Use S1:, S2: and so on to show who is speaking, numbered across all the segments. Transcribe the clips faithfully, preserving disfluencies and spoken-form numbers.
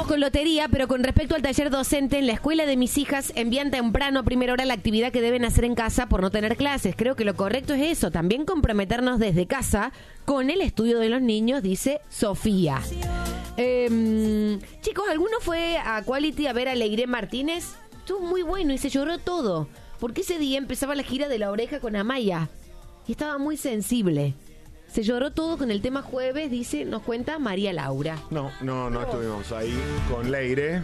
S1: Seguimos con lotería, pero con respecto al taller docente, en la escuela de mis hijas envían temprano a primera hora la actividad que deben hacer en casa por no tener clases. Creo que lo correcto es eso, también comprometernos desde casa con el estudio de los niños, dice Sofía. Eh, chicos, ¿alguno fue a Quality a ver a Leiré Martínez? Estuvo muy bueno y se lloró todo, porque ese día empezaba la gira de La Oreja con Amaya y estaba muy sensible. Se lloró todo con el tema Jueves, dice, nos cuenta María Laura.
S2: No, no, no estuvimos ahí con Leire.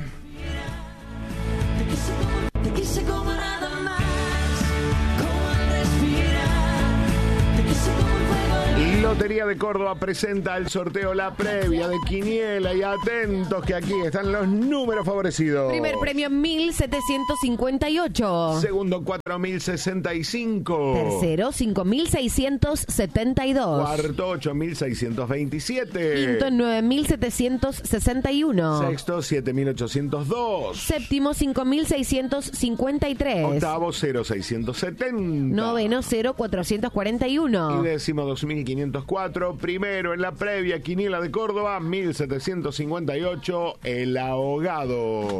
S3: Te quise como nada más, como al respirar. Te quise como un fuego.
S2: Lotería de Córdoba presenta el sorteo La Previa de Quiniela y atentos que aquí están los números favorecidos.
S1: Primer premio mil setecientos cincuenta y ocho.
S2: Segundo cuatro mil sesenta y cinco.
S1: Tercero cinco mil seiscientos setenta y dos.
S2: Cuarto ocho mil seiscientos veintisiete.
S1: Quinto nueve mil setecientos sesenta y uno.
S2: Sexto siete mil ochocientos dos.
S1: Séptimo cinco mil seiscientos cincuenta y tres.
S2: Octavo cero mil seiscientos setenta.
S1: Noveno cero mil cuatrocientos cuarenta y uno.
S2: Y décimo dos mil quinientos cuatro. Primero en la previa Quiniela de Córdoba mil setecientos cincuenta y ocho. El Ahogado.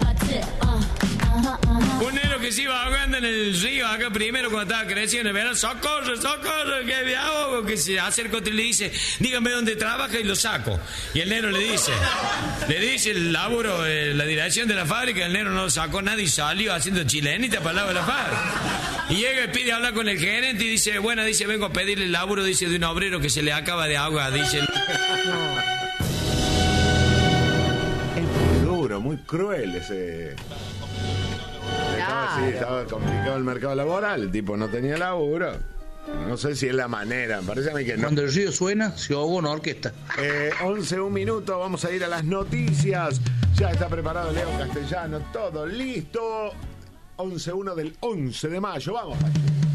S4: Un neno que se iba ahogando en el río acá primero cuando estaba creciendo, verán, socorro, socorro, que me ahogo, que se acerca otro y le dice, dígame dónde trabaja y lo saco. Y el neno le dice, le dice el laburo, eh, la dirección de la fábrica, el neno no lo sacó nadie y salió haciendo chilenita para el lado de la fábrica. Y llega y pide hablar con el gerente y dice, bueno, dice, vengo a pedirle el laburo, dice, de un obrero que se le acaba de ahogar, dice.
S2: Es muy duro, muy cruel ese... Estaba, así, estaba complicado el mercado laboral, el tipo no tenía laburo. No sé si es la manera, parece a mí que no.
S5: Cuando el río suena, se ahogó una orquesta.
S2: Eh, once, un minuto, vamos a ir a las noticias. Ya está preparado Leo Castellano, todo listo. once uno del once de mayo, vamos.